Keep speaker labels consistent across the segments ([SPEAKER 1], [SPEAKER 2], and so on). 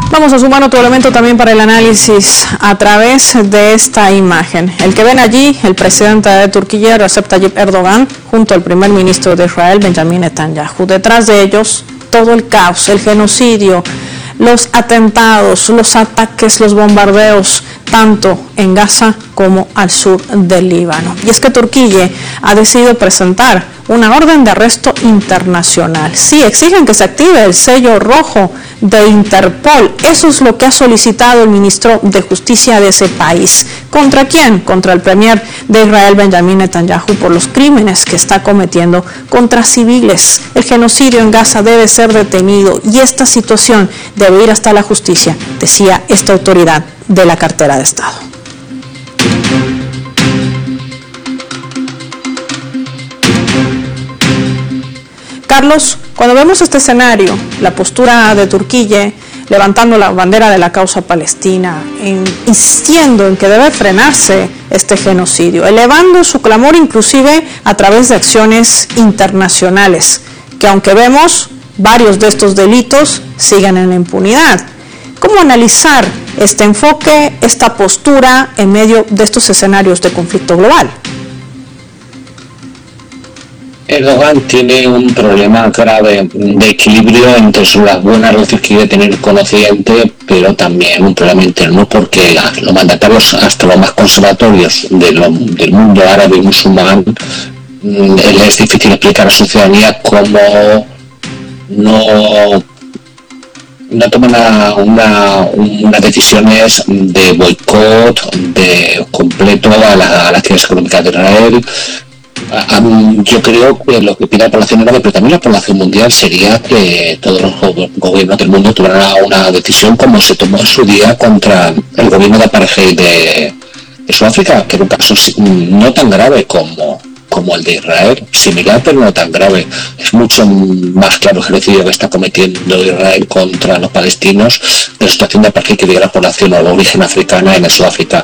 [SPEAKER 1] Vamos a sumar otro elemento también para el análisis a través de esta imagen. El que ven allí, el presidente de Turquía, Recep Tayyip Erdogan, junto al primer ministro de Israel, Benjamin Netanyahu. Detrás de ellos, todo el caos, el genocidio, los atentados, los ataques, los bombardeos, tanto en Gaza como al sur del Líbano. Y es que Turquía ha decidido presentar una orden de arresto internacional. Sí, exigen que se active el sello rojo de Interpol. Eso es lo que ha solicitado el ministro de Justicia de ese país. ¿Contra quién? Contra el premier de Israel, Benjamin Netanyahu, por los crímenes que está cometiendo contra civiles. El genocidio en Gaza debe ser detenido y esta situación debe ir hasta la justicia, decía esta autoridad de la cartera de Estado. Carlos, cuando vemos este escenario, la postura de Turquía levantando la bandera de la causa palestina, insistiendo en que debe frenarse este genocidio, elevando su clamor inclusive a través de acciones internacionales, que aunque vemos varios de estos delitos siguen en la impunidad. ¿Cómo analizar este enfoque, esta postura en medio de estos escenarios de conflicto global?
[SPEAKER 2] Erdogan tiene un problema grave de equilibrio entre las buenas relaciones que quiere tener con Occidente, pero también un problema interno, porque los mandatarios, hasta los más conservatorios del mundo árabe y musulmán, les es difícil explicar a su ciudadanía cómo no toman unas decisiones de boicot, de completo a las actividades económicas de Israel. Yo creo que lo que pide la población árabe, pero también la población mundial, sería que todos los gobiernos del mundo tuvieran una decisión como se tomó en su día contra el gobierno de apartheid de Sudáfrica, que era un caso no tan grave como el de Israel, similar pero no tan grave. Es mucho más claro el genocidio que está cometiendo Israel contra los palestinos de la situación de apartheid que vive la población o la origen africana en Sudáfrica.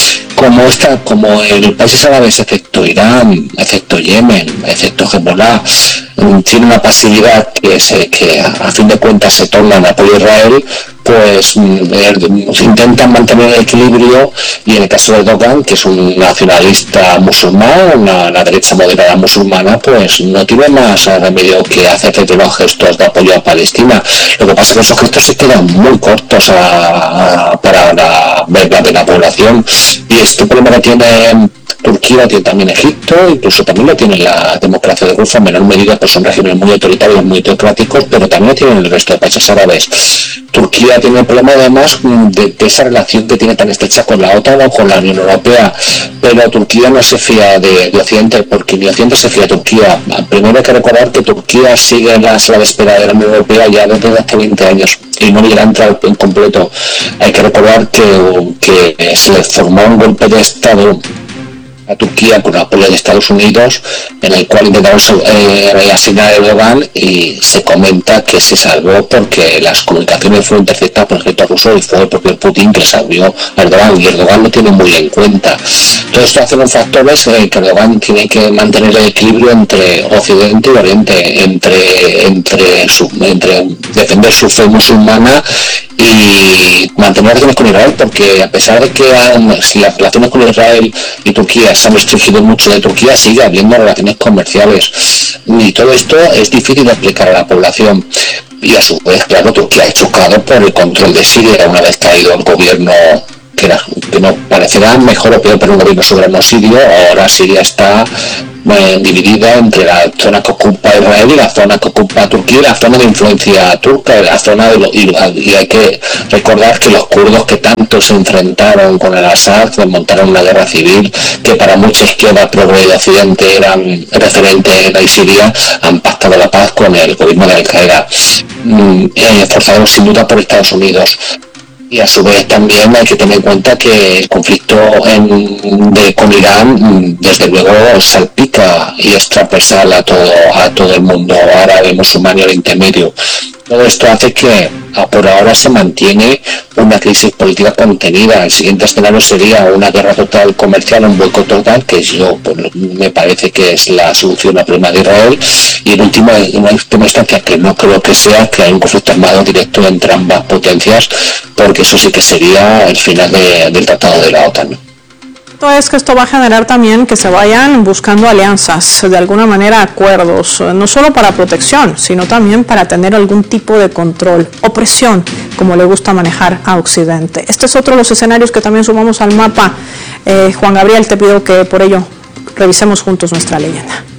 [SPEAKER 2] Como el países árabes, excepto Irán, excepto Yemen, excepto Hezbollah, tiene una pasividad que a fin de cuentas se torna en apoyo a Israel, pues intentan mantener el equilibrio, y en el caso de Erdogan, que es un nacionalista musulmán, la derecha moderada musulmana, pues no tiene más remedio que hacer los gestos de apoyo a Palestina. Lo que pasa es que esos gestos se quedan muy cortos para la verdad de la población, y este problema que tiene Turquía tiene también Egipto, incluso también lo tiene la democracia de Golfo en menor medida, pues son regímenes muy autoritarios, muy teocráticos, pero también lo tienen el resto de países árabes. Turquía tiene el problema además de esa relación que tiene tan estrecha con la OTAN o con la Unión Europea, pero Turquía no se fía de Occidente, porque ni Occidente se fía de Turquía. Primero hay que recordar que Turquía sigue en la sala de espera de la Unión Europea ya desde hace 20 años y no llega a entrar en completo. Hay que recordar que se le formó un golpe de Estado a Turquía con el apoyo de Estados Unidos, en el cual intentaron asignar a Erdogan, y se comenta que se salvó porque las comunicaciones fueron interceptadas por el ejército ruso y fue el propio Putin que salvó a Erdogan, y Erdogan lo tiene muy en cuenta. Todo esto hace unos factores que Erdogan tiene que mantener el equilibrio entre Occidente y Oriente, entre defender su fe musulmana y mantener relaciones con Israel, porque a pesar de que si las relaciones con Israel y Turquía se han restringido mucho de Turquía, sigue habiendo relaciones comerciales, y todo esto es difícil de explicar a la población. Y a su vez, claro, Turquía es chocado por el control de Siria una vez caído el gobierno que no parecerá mejor o peor, pero un gobierno soberano sirio. Ahora Siria está dividida entre la zona que ocupa Israel y la zona que ocupa Turquía, la zona de influencia turca, la zona y hay que recordar que los kurdos, que tanto se enfrentaron con el Assad, montaron una guerra civil que para mucha izquierda progre de Occidente eran referentes en Siria, han pactado la paz con el gobierno de Al-Qaeda, forzados sin duda por Estados Unidos. Y a su vez también hay que tener en cuenta que el conflicto con Irán desde luego salpica y es transversal a todo el mundo árabe, musulmán y Oriente Medio. Todo esto hace que por ahora se mantiene una crisis política contenida. El siguiente escenario sería una guerra total comercial, un boicot total, que me parece que es la solución al problema de Israel. Y en última instancia, que no creo que sea, que hay un conflicto armado directo entre ambas potencias, porque eso sí que sería el final del tratado de la OTAN.
[SPEAKER 1] Es que esto va a generar también que se vayan buscando alianzas, de alguna manera acuerdos, no solo para protección, sino también para tener algún tipo de control o presión, como le gusta manejar a Occidente. Este es otro de los escenarios que también sumamos al mapa. Juan Gabriel, te pido que por ello revisemos juntos nuestra leyenda.